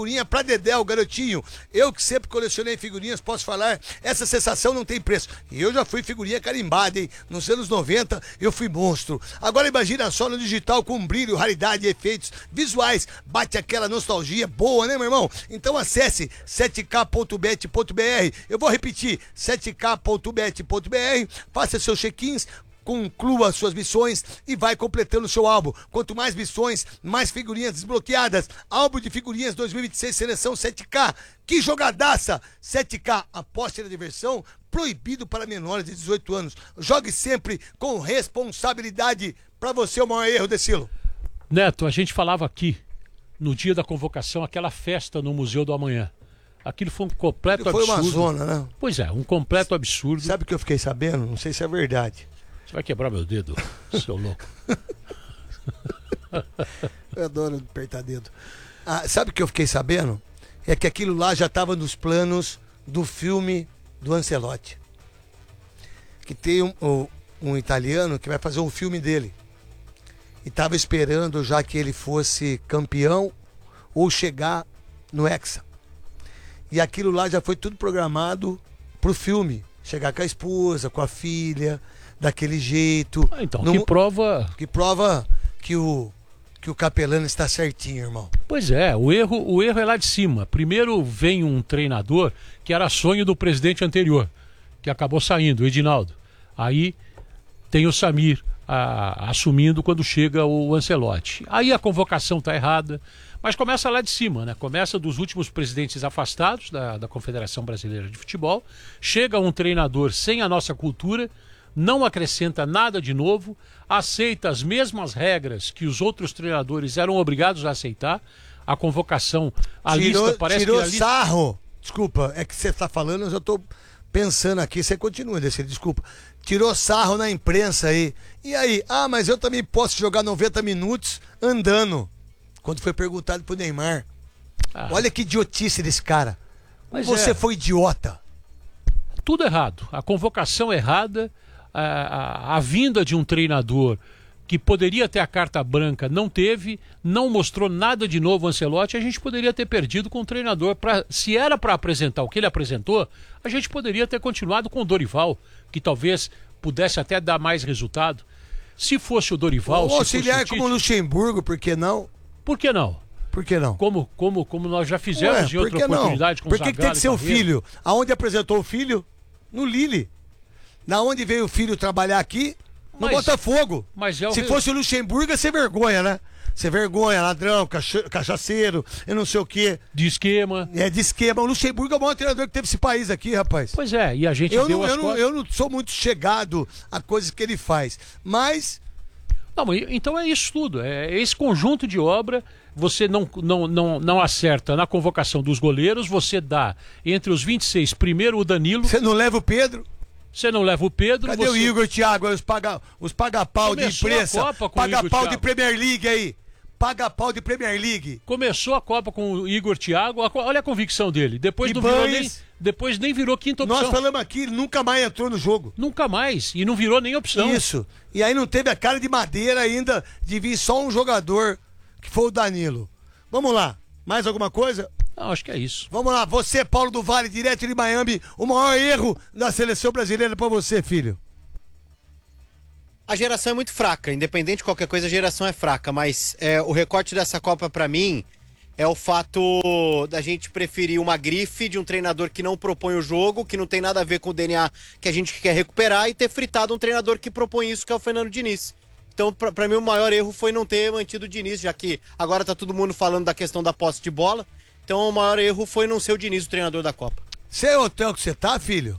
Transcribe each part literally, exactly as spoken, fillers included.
figurinha pra Dedéu, garotinho. Eu que sempre colecionei figurinhas, posso falar, essa sensação não tem preço. E eu já fui figurinha carimbada, hein? Nos anos noventa eu fui monstro. Agora imagina só no digital com brilho, raridade e efeitos visuais. Bate aquela nostalgia boa, né, meu irmão? Então acesse sete k ponto bet ponto br. Eu vou repetir, sete k ponto bet ponto br. Faça seus check-ins, conclua suas missões e vai completando o seu álbum. Quanto mais missões, mais figurinhas desbloqueadas. Álbum de figurinhas dois mil e vinte e seis, seleção sete K. Que jogadaça! sete K, aposte na diversão, proibido para menores de dezoito anos. Jogue sempre com responsabilidade. Para você, o maior erro, Decilo. Neto, a gente falava aqui, no dia da convocação, aquela festa no Museu do Amanhã. Aquilo foi um completo foi absurdo. Foi uma zona, né? Pois é, um completo absurdo. Sabe o que eu fiquei sabendo? Não sei se é verdade. Você vai quebrar meu dedo, seu louco. Eu adoro apertar dedo. Ah, sabe o que eu fiquei sabendo? É que aquilo lá já estava nos planos do filme do Ancelotti. Que tem um, um, um italiano que vai fazer um filme dele. E estava esperando já que ele fosse campeão ou chegar no Hexa. E aquilo lá já foi tudo programado pro filme. Chegar com a esposa, com a filha, daquele jeito. Ah, então, no, que prova... Que prova que o, que o Capelano está certinho, irmão. Pois é, o erro, o erro é lá de cima. Primeiro vem um treinador que era sonho do presidente anterior, que acabou saindo, o Edinaldo. Aí tem o Samir a, assumindo quando chega o Ancelotti. Aí a convocação está errada. Mas começa lá de cima, né? Começa dos últimos presidentes afastados da, da Confederação Brasileira de Futebol. Chega um treinador sem a nossa cultura, não acrescenta nada de novo, aceita as mesmas regras que os outros treinadores eram obrigados a aceitar. A convocação, a tirou, lista parece tirou que a lista... sarro. Desculpa, é que você está falando, eu já estou pensando aqui, você continua, Decilo, desculpa. Tirou sarro na imprensa aí. E aí? Ah, mas eu também posso jogar noventa minutos andando. Quando foi perguntado pro Neymar. Ah. Olha que idiotice desse cara. Mas você é. foi idiota. Tudo errado. A convocação errada, a, a, a vinda de um treinador que poderia ter a carta branca, não teve, não mostrou nada de novo o Ancelotti, a gente poderia ter perdido com o treinador. Pra, se era para apresentar o que ele apresentou, a gente poderia ter continuado com o Dorival, que talvez pudesse até dar mais resultado. Se fosse o Dorival... O auxiliar como o Luxemburgo, por que não? Por que não? Por que não? Como, como, como nós já fizemos Ué, em outra oportunidade não? com o Por que, que tem que ser o filho? Aonde apresentou o filho? No Lille. Na onde veio o filho trabalhar aqui? No mas, Botafogo. Mas é o... Se fosse o Luxemburgo, ia ser vergonha, né? Ser vergonha, ladrão, cacha... cachaceiro, eu não sei o quê. De esquema. É, de esquema. O Luxemburgo é o maior treinador que teve esse país aqui, rapaz. Pois é, e a gente eu deu não, as eu, não, eu não sou muito chegado a coisas que ele faz, mas... Não, então é isso tudo, é esse conjunto de obra, você não, não, não, não acerta na convocação dos goleiros, você dá entre os vinte e seis, primeiro o Danilo... Você não leva o Pedro? Você não leva o Pedro... Cadê você... o Igor, Thiago, os paga, os paga-pau de imprensa, paga-pau de Premier League aí, paga-pau de Premier League. Começou a Copa com o Igor Thiago, olha a convicção dele, depois não virou nem... Depois nem virou quinta opção. Nós falamos aqui, ele nunca mais entrou no jogo. Nunca mais. E não virou nem opção. Isso. E aí não teve a cara de madeira ainda de vir só um jogador, que foi o Danilo. Vamos lá. Mais alguma coisa? Não, acho que é isso. Vamos lá. Você, Paulo do Vale, direto de Miami. O maior erro da seleção brasileira pra você, filho. A geração é muito fraca. Independente de qualquer coisa, a geração é fraca. Mas é, o recorte dessa Copa, pra mim... é o fato da gente preferir uma grife de um treinador que não propõe o jogo, que não tem nada a ver com o D N A que a gente quer recuperar, e ter fritado um treinador que propõe isso, que é o Fernando Diniz. Então, pra, pra mim, o maior erro foi não ter mantido o Diniz, já que agora tá todo mundo falando da questão da posse de bola. Então, o maior erro foi não ser o Diniz o treinador da Copa. Você é hotel que você tá, filho?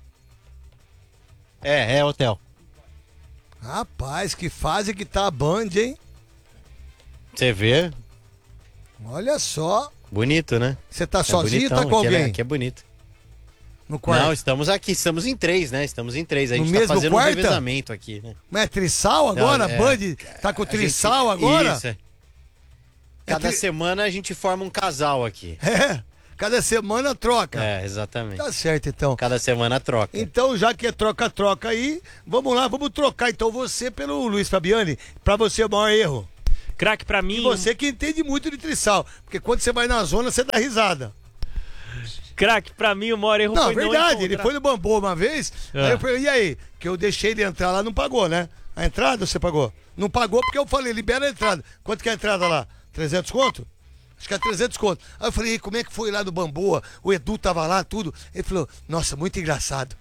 É, é hotel. Rapaz, que fase que tá a Band, hein? Você vê... Olha só. Bonito, né? Você tá é sozinho bonitão, ou tá com alguém? Aqui é, aqui é bonito. No quarto? Não, estamos aqui, estamos em três, né? Estamos em três. A gente no tá mesmo fazendo quarto? um revezamento aqui, né? Mas é trissal agora? Não, é... Band tá com trissal gente... agora? Isso, é. Cada é tri... semana a gente forma um casal aqui. É, cada semana troca. É, exatamente. Tá certo, então. Cada semana troca. Então, já que é troca-troca aí, vamos lá, vamos trocar então você pelo Luiz Fabiani. Pra você, o maior erro. Craque, pra mim... E você que entende muito de trissal, porque quando você vai na zona, você dá risada. Craque, pra mim o maior erro não, foi verdade, não encontrar... ele foi no Bambu uma vez, É. aí eu falei, e aí? Que eu deixei ele entrar lá, não pagou, né? A entrada você pagou? Não pagou porque eu falei, libera a entrada. Quanto que é a entrada lá? trezentos conto? Acho que é trezentos conto. Aí eu falei, como é que foi lá no Bamboa? O Edu tava lá, tudo. Ele falou, nossa, muito engraçado.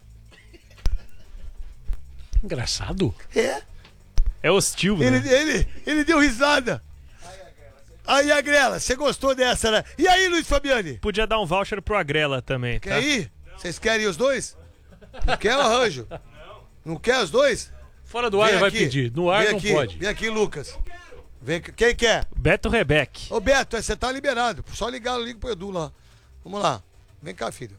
Engraçado? É? É hostil, né? Ele, ele, ele deu risada. Aí, Agrela, você gostou dessa, né? E aí, Luiz Fabiani? Podia dar um voucher pro Agrela também, Quer tá? ir? Vocês querem ir os dois? Não quer o arranjo? Não quer os dois? Fora do ar Vem ele vai aqui. pedir. No ar Vem não aqui. pode. Vem aqui, Lucas. Vem, quem quer? Beto Rebeck. Ô, Beto, você tá liberado. Só ligar, eu ligo pro Edu lá. Vamos lá. Vem cá, filho.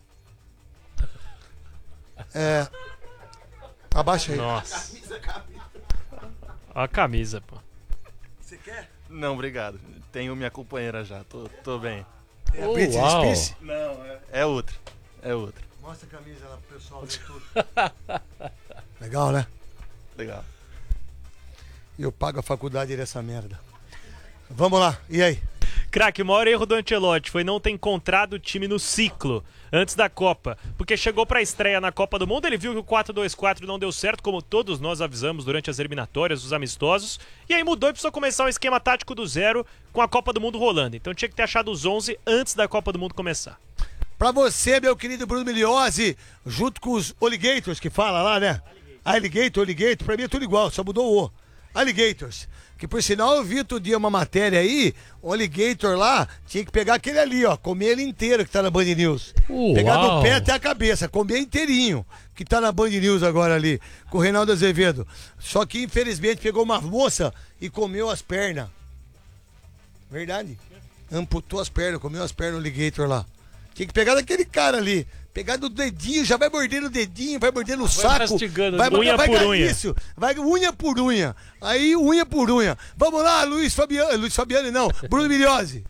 É. Abaixa aí. Nossa. Ó a camisa, pô. Você quer? Não, obrigado. Tenho minha companheira já, tô, tô bem. É a Oh, Britney uau. Spears? Não, é, é outra. É outra. Mostra a camisa lá pro pessoal ver tudo. Legal, né? Legal. E eu pago a faculdade dessa merda. Vamos lá, e aí? Craque, o maior erro do Ancelotti foi não ter encontrado o time no ciclo antes da Copa. Porque chegou pra estreia na Copa do Mundo, ele viu que o quatro dois quatro não deu certo, como todos nós avisamos durante as eliminatórias, os amistosos. E aí mudou e precisou começar um esquema tático do zero com a Copa do Mundo rolando. Então tinha que ter achado os onze antes da Copa do Mundo começar. Pra você, meu querido Bruno Migliozzi, junto com os Alligators, que fala lá, né? Alligator, Alligator, pra mim é tudo igual, só mudou o O. Alligators. Que por sinal eu vi outro dia uma matéria aí, o Alligator lá tinha que pegar aquele ali, ó, comer ele inteiro que tá na Band News. Uau. Pegar do pé até a cabeça, comer inteirinho, que tá na Band News agora ali, com o Reinaldo Azevedo. Só que infelizmente pegou uma moça e comeu as pernas. Verdade? Amputou as pernas, comeu as pernas do Alligator lá. Tinha que pegar daquele cara ali. Pegar do dedinho, já vai mordendo o dedinho, vai mordendo o saco. mastigando, vai, unha vai, por vai, unha. Isso, vai unha por unha. Aí, unha por unha. Vamos lá, Luiz Fabiano. Luiz Fabiano não, Bruno Migliozzi.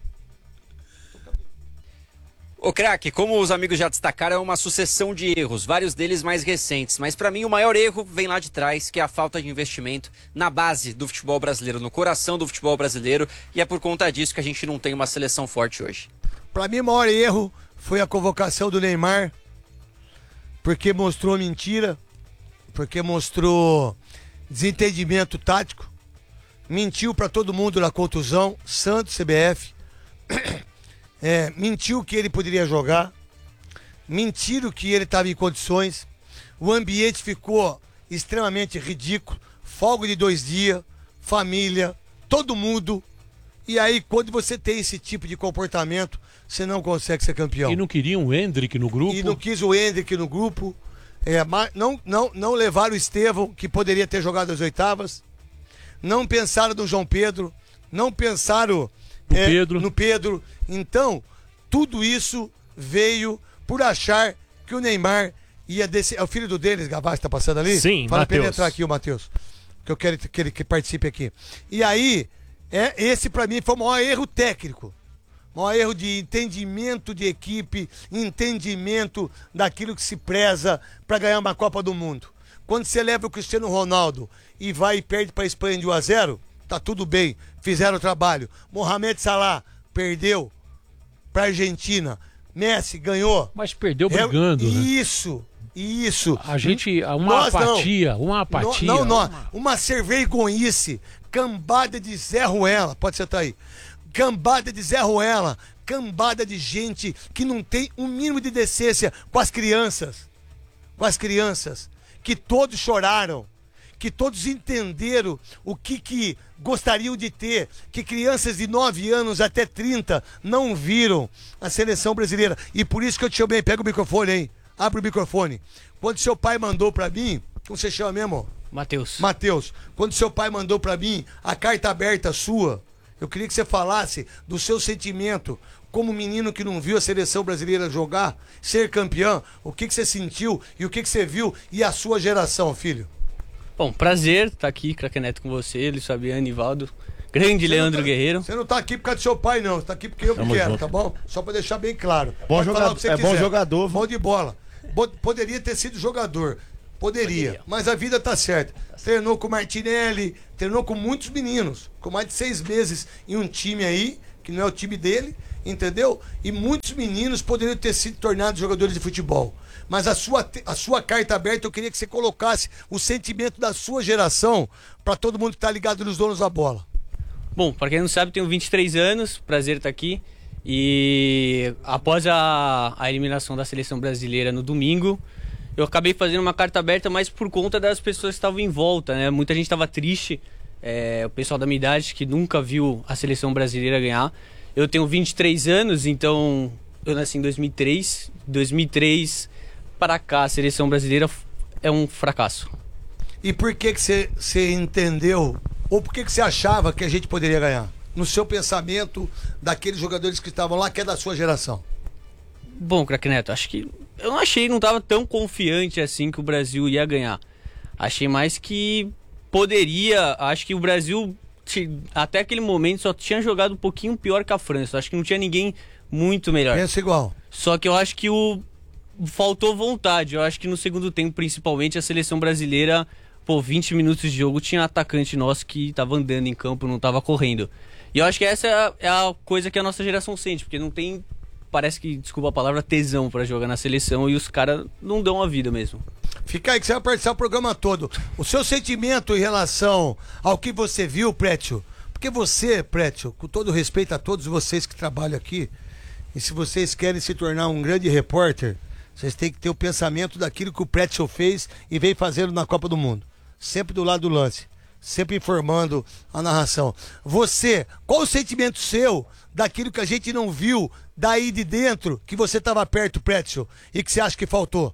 Ô craque, como os amigos já destacaram, é uma sucessão de erros, vários deles mais recentes. Mas pra mim o maior erro vem lá de trás, que é a falta de investimento na base do futebol brasileiro, no coração do futebol brasileiro. E é por conta disso que a gente não tem uma seleção forte hoje. Pra mim, o maior erro foi a convocação do Neymar, porque mostrou mentira, porque mostrou desentendimento tático, mentiu pra todo mundo na contusão, Santos, C B F, é, mentiu que ele poderia jogar, mentiram que ele estava em condições, o ambiente ficou extremamente ridículo, folga de dois dias, família, todo mundo. E aí, quando você tem esse tipo de comportamento, você não consegue ser campeão. E não queriam o Hendrick no grupo. E não quis o Hendrick no grupo. É, mas não, não, não levaram o Estevão, que poderia ter jogado as oitavas. Não pensaram no João Pedro. Não pensaram No é, Pedro. no Pedro. Então, tudo isso veio por achar que o Neymar ia descer. É o filho do Denis, Gavassi, tá passando ali? Sim, Fala pra ele Matheus. entrar aqui, o Matheus. Que eu quero que ele que participe aqui. E aí, é, esse pra mim foi o maior erro técnico. Maior erro de entendimento de equipe, entendimento daquilo que se preza para ganhar uma Copa do Mundo. Quando você leva o Cristiano Ronaldo e vai e perde para a Espanha de um a zero, tá tudo bem, fizeram o trabalho. Mohamed Salah perdeu para a Argentina. Messi ganhou. Mas perdeu brigando, É, né? Isso, isso. A gente, uma Nós não. apatia, uma apatia. Não, não, não. Uma cervergonhice, cambada de Zé Ruela, pode sentar aí. Cambada de Zé Ruela, cambada de gente que não tem um mínimo de decência com as crianças. Com as crianças. Que todos choraram. Que todos entenderam o que, que gostariam de ter. Que crianças de nove anos até trinta não viram a seleção brasileira. E por isso que eu te chamei. Pega o microfone aí. Abre o microfone. Quando seu pai mandou pra mim, como você chama mesmo? Matheus. Mateus, quando seu pai mandou pra mim a carta aberta sua, eu queria que você falasse do seu sentimento como menino que não viu a seleção brasileira jogar, ser campeão, o que, que você sentiu e o que, que você viu e a sua geração, filho. Bom, prazer estar aqui, Craque Neto, com você, Luiz Fabiano, Ivaldo, grande Você Leandro não tá- Guerreiro. Você não tá aqui por causa do seu pai, não. Você tá aqui porque eu que Tamo quero, junto. tá bom? Só pra deixar bem claro. Bom Pode falar jogador- o que você é bom quiser. jogador, viu? Bom de bola. Bo- Poderia ter sido jogador. Poderia, Poderia. mas a vida tá certa. Treinou com o Martinelli, treinou com muitos meninos, com mais de seis meses em um time aí, que não é o time dele, entendeu? E muitos meninos poderiam ter se tornado jogadores de futebol. Mas a sua, a sua carta aberta, eu queria que você colocasse o sentimento da sua geração para todo mundo que tá ligado nos donos da bola. Bom, para quem não sabe, tenho vinte e três anos, prazer estar aqui. E após a, a eliminação da seleção brasileira no domingo, eu acabei fazendo uma carta aberta mais por conta das pessoas que estavam em volta, né? Muita gente estava triste, é, o pessoal da minha idade que nunca viu a seleção brasileira ganhar. Eu tenho vinte e três anos, então eu nasci em dois mil e três. dois mil e três para cá, a seleção brasileira é um fracasso. E por que que você, você entendeu, ou por que que você achava que a gente poderia ganhar? No seu pensamento, daqueles jogadores que estavam lá, que é da sua geração. Bom, Craque Neto, acho que eu não achei, não estava tão confiante assim que o Brasil ia ganhar. Achei mais que poderia, acho que o Brasil até aquele momento só tinha jogado um pouquinho pior que a França. Acho que não tinha ninguém muito melhor. Pensa igual. Só que eu acho que o faltou vontade. Eu acho que no segundo tempo, principalmente, a seleção brasileira, pô, vinte minutos de jogo, tinha atacante nosso que tava andando em campo, não tava correndo. E eu acho que essa é a, é a coisa que a nossa geração sente, porque não tem, parece que, desculpa a palavra, tesão pra jogar na seleção e os caras não dão a vida mesmo. Fica aí que você vai participar do programa todo. O seu sentimento em relação ao que você viu, Prétio, porque você, Prétio, com todo respeito a todos vocês que trabalham aqui, e se vocês querem se tornar um grande repórter, vocês têm que ter o pensamento daquilo que o Prétio fez e veio fazendo na Copa do Mundo. Sempre do lado do lance, sempre informando a narração. Você, qual o sentimento seu daquilo que a gente não viu daí de dentro, que você estava perto, Prétio, e que você acha que faltou?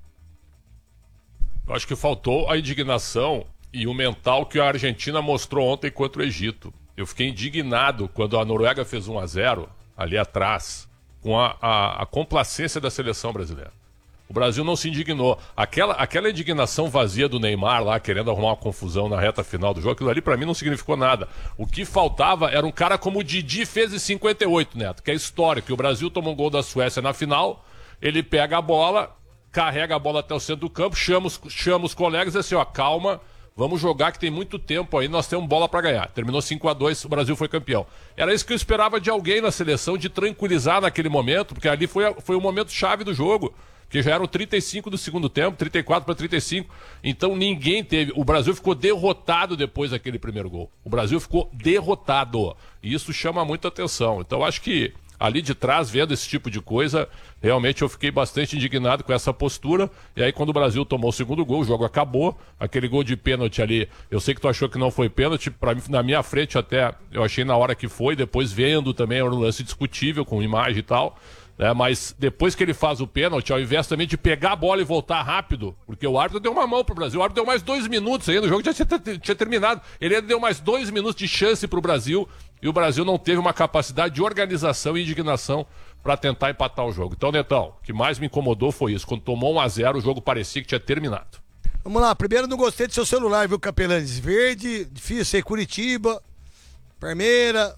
Eu acho que faltou a indignação e o mental que a Argentina mostrou ontem contra o Egito. Eu fiquei indignado quando a Noruega fez um a zero ali atrás, com a, a, a complacência da seleção brasileira. O Brasil não se indignou. Aquela, aquela indignação vazia do Neymar lá, querendo arrumar uma confusão na reta final do jogo, aquilo ali pra mim não significou nada. O que faltava era um cara como o Didi fez em cinquenta e oito, Neto, que é histórico, que o Brasil tomou um gol da Suécia na final, ele pega a bola, carrega a bola até o centro do campo, chama os, chama os colegas e diz assim, ó, calma, vamos jogar que tem muito tempo aí, nós temos bola pra ganhar. Terminou cinco a dois, o Brasil foi campeão. Era isso que eu esperava de alguém na seleção, de tranquilizar naquele momento, porque ali foi, foi o momento chave do jogo. Que já eram trinta e cinco do segundo tempo, trinta e quatro para trinta e cinco. Então ninguém teve. O Brasil ficou derrotado depois daquele primeiro gol. O Brasil ficou derrotado. E isso chama muita atenção. Então acho que ali de trás, vendo esse tipo de coisa, realmente eu fiquei bastante indignado com essa postura. E aí quando o Brasil tomou o segundo gol, o jogo acabou. Aquele gol de pênalti ali, eu sei que tu achou que não foi pênalti. Pra mim, na minha frente até, eu achei na hora que foi. Depois vendo também, era um lance discutível, com imagem e tal. É, mas depois que ele faz o pênalti, ao invés também de pegar a bola e voltar rápido, porque o árbitro deu uma mão pro Brasil, o árbitro deu mais dois minutos ainda, o jogo já tinha, tinha terminado, ele deu mais dois minutos de chance pro Brasil, e o Brasil não teve uma capacidade de organização e indignação para tentar empatar o jogo. Então, Netão, o que mais me incomodou foi isso, quando tomou um a zero, o jogo parecia que tinha terminado. Vamos lá, primeiro não gostei do seu celular, viu, Capelanes? Verde, difícil ser Curitiba, Parmeira...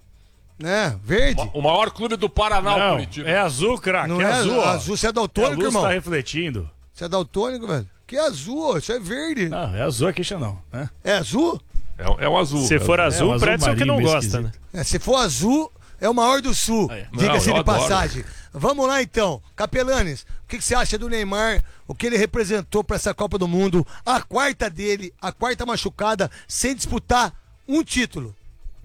Né? Verde. O maior clube do Paraná, não, o Curitiba. É azul, craque. Não é, é azul. Ó. Azul, você é daltônico, é, irmão? Tá refletindo. Você é daltônico, velho? Que azul, isso é verde. Não, é azul aqui, não. Né? É azul? É, é um azul. Se for é azul, é um o Prédio é o que não gosta, esquisito. né? É, se for azul, é o maior do sul. Ah, é. Diga-se Não, de eu adoro. passagem. Vamos lá, então. Capelanes, o que, que você acha do Neymar? O que ele representou pra essa Copa do Mundo? A quarta dele, a quarta machucada, sem disputar um título.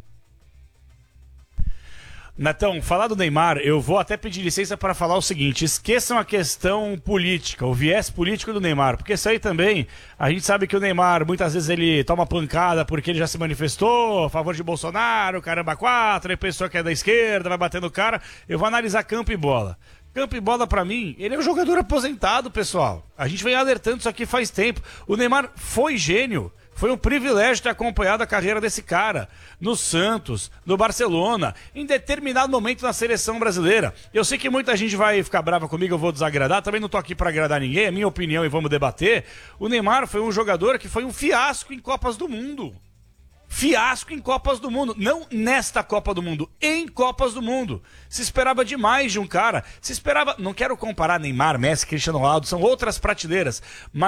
Netão, falar do Neymar, eu vou até pedir licença para falar o seguinte: esqueçam a questão política, o viés político do Neymar, porque isso aí também, a gente sabe que o Neymar, muitas vezes ele toma pancada porque ele já se manifestou a favor de Bolsonaro, caramba quatro, aí pessoa que é da esquerda, vai bater no cara. Eu vou analisar campo e bola. Campo e bola, pra mim, ele é um jogador aposentado, pessoal. A gente vem alertando isso aqui faz tempo. O Neymar foi gênio. Foi um privilégio ter acompanhado a carreira desse cara no Santos, no Barcelona, em determinado momento na seleção brasileira. Eu sei que muita gente vai ficar brava comigo, eu vou desagradar, também não tô aqui para agradar ninguém, é minha opinião e vamos debater. O Neymar foi um jogador que foi um fiasco em Copas do Mundo. Fiasco em Copas do Mundo, não nesta Copa do Mundo, em Copas do Mundo. Se esperava demais de um cara, se esperava, não quero comparar Neymar, Messi, Cristiano Ronaldo, são outras prateleiras, mas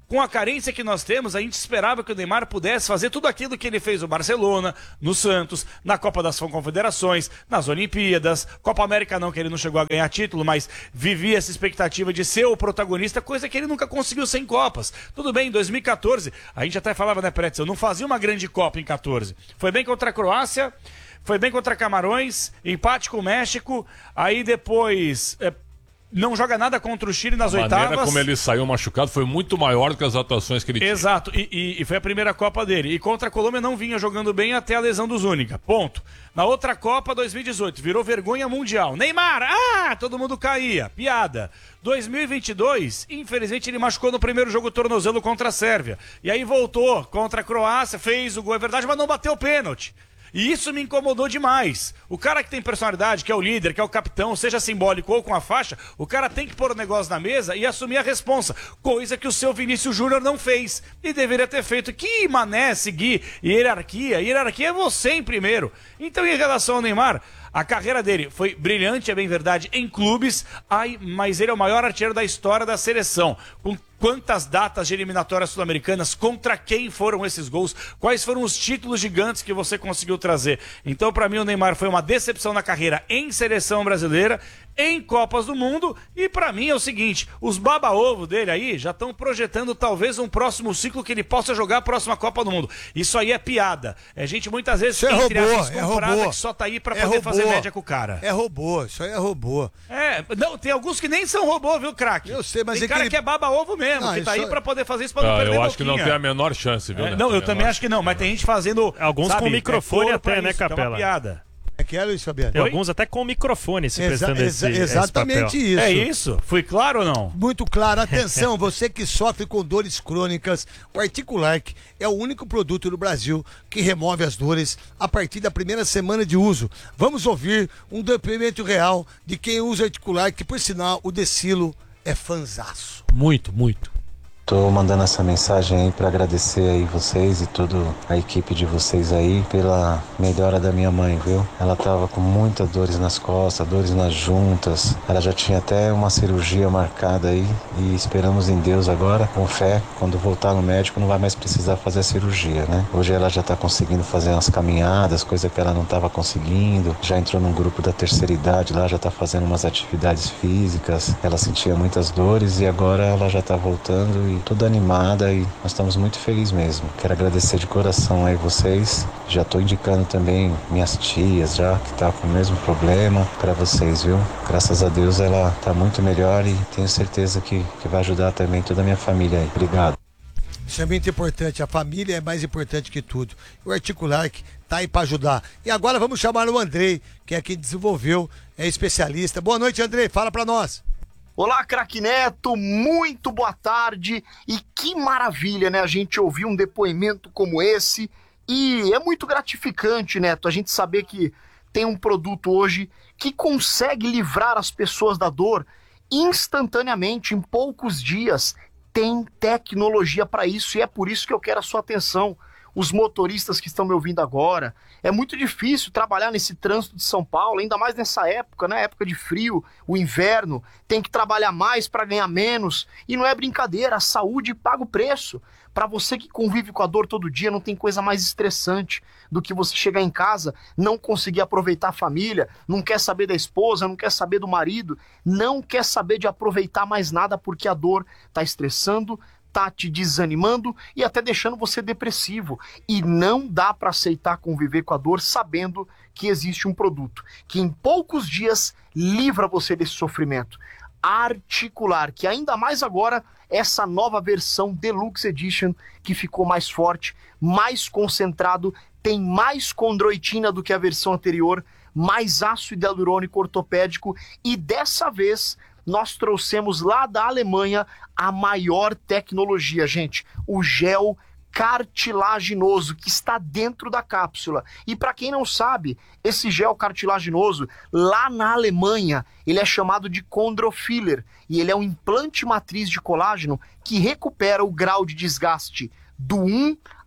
Com a carência que nós temos, a gente esperava que o Neymar pudesse fazer tudo aquilo que ele fez no Barcelona, no Santos, na Copa das Confederações, nas Olimpíadas, Copa América não, que ele não chegou a ganhar título, mas vivia essa expectativa de ser o protagonista, coisa que ele nunca conseguiu sem Copas. Tudo bem, em dois mil e catorze, a gente até falava, né, Pretzel, não fazia uma grande Copa em catorze. Foi bem contra a Croácia, foi bem contra Camarões, empate com o México, aí depois... É, não joga nada contra o Chile nas a oitavas. A maneira como ele saiu machucado foi muito maior do que as atuações que ele tinha. Exato, e, e, e foi a primeira Copa dele. E contra a Colômbia não vinha jogando bem até a lesão do Zúñiga. Ponto. Na outra Copa, dois mil e dezoito, virou vergonha mundial. Neymar, ah, todo mundo caía. Piada. dois mil e vinte e dois, infelizmente ele machucou no primeiro jogo tornozelo contra a Sérvia. E aí voltou contra a Croácia, fez o gol, é verdade, mas não bateu o pênalti. E isso me incomodou demais. O cara que tem personalidade, que é o líder, que é o capitão, seja simbólico ou com a faixa, o cara tem que pôr o negócio na mesa e assumir a responsa. Coisa que o seu Vinícius Júnior não fez. E deveria ter feito. Que mané seguir hierarquia. Hierarquia é você em primeiro. Então, em relação ao Neymar, a carreira dele foi brilhante, é bem verdade, em clubes, ai, mas ele é o maior artilheiro da história da seleção. Com quantas datas de eliminatórias sul-americanas, contra quem foram esses gols, quais foram os títulos gigantes que você conseguiu trazer. Então, para mim, o Neymar foi uma decepção na carreira em seleção brasileira, em Copas do Mundo, e para mim é o seguinte, os baba-ovo dele aí já estão projetando talvez um próximo ciclo que ele possa jogar a próxima Copa do Mundo. Isso aí é piada. É gente muitas vezes é entre robô, aspas, é comprada robô. que só tá aí para é poder robô. fazer média com o cara. É robô, isso aí é robô. É, não, tem alguns que nem são robô, viu, craque? Eu sei, mas tem é cara que, ele... que é baba-ovo mesmo, não, que tá isso... aí pra poder fazer isso pra não ah, perder eu boquinha. acho que não tem a menor chance, viu? É, né? não, eu a também acho que não, mas tem gente fazendo... Alguns sabe, com microfone é até, né, isso, é Capela? uma piada. É que é, Luiz Fabiano? Tem alguns até com microfone se Exa prestando exa esse, Exatamente esse isso. É isso? Fui claro ou não? Muito claro. Atenção, você que sofre com dores crônicas, o Articulark é o único produto no Brasil que remove as dores a partir da primeira semana de uso. Vamos ouvir um depoimento real de quem usa Articulark, que por sinal o Decilo é fanzaço. Muito, muito. Tô mandando essa mensagem aí para agradecer aí vocês e toda a equipe de vocês aí pela melhora da minha mãe, viu? Ela tava com muitas dores nas costas, dores nas juntas. Ela já tinha até uma cirurgia marcada aí e esperamos em Deus agora, com fé, quando voltar no médico não vai mais precisar fazer a cirurgia, né? Hoje ela já tá conseguindo fazer umas caminhadas, coisa que ela não tava conseguindo. Já entrou num grupo da terceira idade lá, já tá fazendo umas atividades físicas. Ela sentia muitas dores e agora ela já tá voltando e toda animada e nós estamos muito felizes mesmo. Quero agradecer de coração aí vocês. Já estou indicando também minhas tias já que tá com o mesmo problema para vocês, viu? Graças a Deus ela tá muito melhor e tenho certeza que, que vai ajudar também toda a minha família aí. Obrigado. Isso é muito importante, a família é mais importante que tudo. O Articulark tá aí para ajudar. E agora vamos chamar o Andrei, que é quem desenvolveu, é especialista. Boa noite, Andrei, fala para nós. Olá, craque Neto, muito boa tarde e que maravilha, né, a gente ouvir um depoimento como esse e é muito gratificante, Neto, a gente saber que tem um produto hoje que consegue livrar as pessoas da dor instantaneamente, em poucos dias, tem tecnologia para isso e é por isso que eu quero a sua atenção. Os motoristas que estão me ouvindo agora, é muito difícil trabalhar nesse trânsito de São Paulo, ainda mais nessa época, né? Época de frio, o inverno, tem que trabalhar mais para ganhar menos, e não é brincadeira, a saúde paga o preço. Para você que convive com a dor todo dia, não tem coisa mais estressante do que você chegar em casa, não conseguir aproveitar a família, não quer saber da esposa, não quer saber do marido, não quer saber de aproveitar mais nada porque a dor está estressando, tá te desanimando e até deixando você depressivo. E não dá para aceitar conviver com a dor sabendo que existe um produto que em poucos dias livra você desse sofrimento. Articular, que ainda mais agora essa nova versão Deluxe Edition que ficou mais forte, mais concentrado, tem mais condroitina do que a versão anterior, mais ácido hialurônico ortopédico e dessa vez nós trouxemos lá da Alemanha a maior tecnologia, gente, o gel cartilaginoso que está dentro da cápsula. E para quem não sabe, esse gel cartilaginoso, lá na Alemanha, ele é chamado de Chondrofiller e ele é um implante matriz de colágeno que recupera o grau de desgaste do um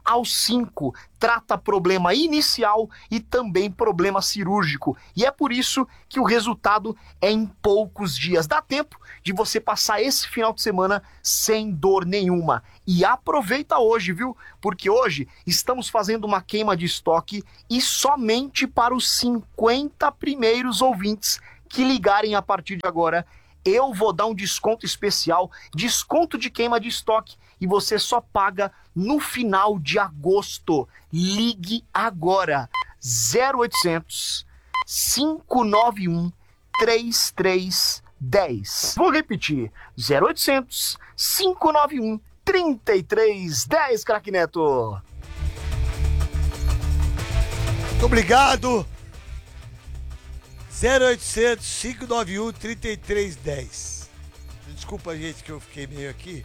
aos cinco, trata problema inicial e também problema cirúrgico. E é por isso que o resultado é em poucos dias. Dá tempo de você passar esse final de semana sem dor nenhuma. E aproveita hoje, viu? Porque hoje estamos fazendo uma queima de estoque e somente para os cinquenta primeiros ouvintes que ligarem a partir de agora, eu vou dar um desconto especial, desconto de queima de estoque, e você só paga no final de agosto. Ligue agora, zero oitocentos, cinco nove um, três três um zero. Vou repetir, zero oitocentos, cinco nove um, três três um zero, craque Neto. Muito obrigado. zero oitocentos, cinco nove um, três três um zero. Desculpa, gente, que eu fiquei meio aqui.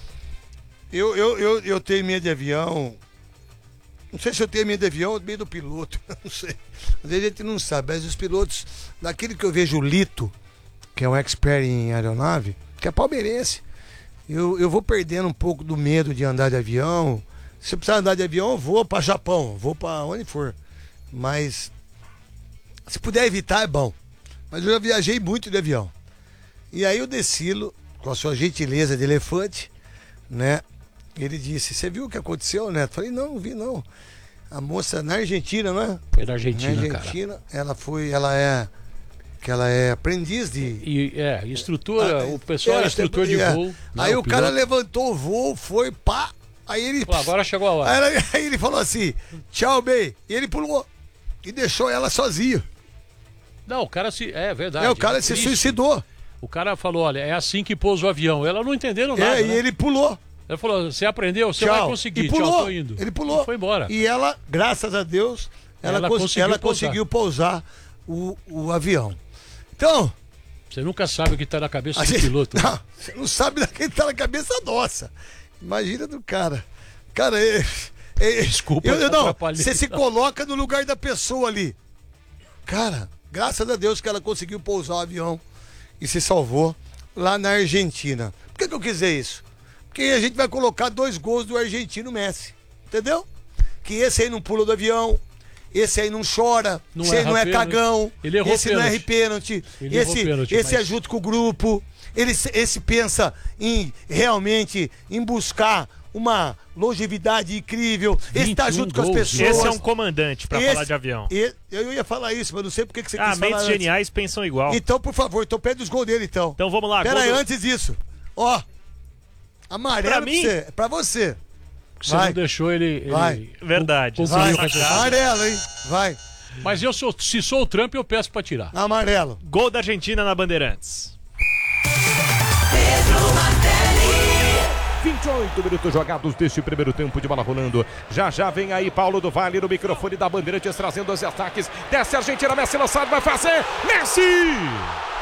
Eu, eu, eu, eu tenho medo de avião. Não sei se eu tenho medo de avião ou medo do piloto. Não sei. Às vezes a gente não sabe. Mas os pilotos, daquele que eu vejo o Lito, que é um expert em aeronave, que é palmeirense, eu, eu vou perdendo um pouco do medo de andar de avião. Se eu precisar andar de avião, eu vou para Japão, vou para onde for. Mas se puder evitar, é bom. Mas eu já viajei muito de avião. E aí o Decilo, com a sua gentileza de elefante, né? Ele disse, você viu o que aconteceu, Neto? Falei, não, não vi não. A moça na Argentina, não é? Foi na Argentina, na Argentina, cara. Ela foi, ela é, que ela é aprendiz de... E, é, instrutora, ah, o pessoal é, é instrutor de é. voo. Aí não, o, o cara levantou o voo, foi, pá, aí ele... Pô, agora chegou a hora. Aí, ela, aí ele falou assim, tchau, bem. E ele pulou e deixou ela sozinha. Não, o cara se... É verdade. É, o cara é se suicidou. O cara falou, olha, é assim que pousa o avião. Ela não entendeu nada, É, e né? ele pulou. Ela falou, você aprendeu, você tchau. vai conseguir. E pulou. Tchau, tô indo. Ele pulou. E foi embora. E ela, graças a Deus, ela, ela cons conseguiu ela pousar. conseguiu pousar o, o avião. Então... Você nunca sabe o que tá na cabeça do gente, piloto. Não, você não sabe o que tá na cabeça nossa. Imagina do cara. Cara, é... é Desculpa, eu, eu, não, atrapalhei. você se coloca no lugar da pessoa ali. Cara, graças a Deus que ela conseguiu pousar o avião e se salvou lá na Argentina. Por que, que eu quis dizer isso? Porque a gente vai colocar dois gols do argentino Messi. Entendeu? Que esse aí não pula do avião, esse aí não chora, Não esse aí não é pênalti. cagão, Ele errou esse não é pênalti, Ele esse, errou pênalti, esse mas- é junto com o grupo, ele, esse pensa em realmente em buscar uma longevidade incrível, esse tá vinte e um junto com as gols. pessoas. Esse é um comandante pra Esse- falar de avião. e- eu ia falar isso, mas não sei porque que você Ah, quis falar mentes antes. geniais pensam igual. Então, por favor, então pede os gols dele, então. Então vamos lá. Pera gol aí, do- antes disso. Ó, amarelo Pra pra, mim? você, é pra você. Você Vai. não deixou ele... ele Vai. Verdade. concluir Vai, o raciocínio. amarelo, hein? Vai, Mas eu sou, se sou o Trump, eu peço pra tirar. amarelo. Gol da Argentina na Bandeirantes. vinte e oito minutos jogados deste primeiro tempo de bola rolando. Já já vem aí Paulo do Vale no microfone da Bandeirantes trazendo os ataques. Desce a Argentina, Messi lançado, vai fazer. Messi!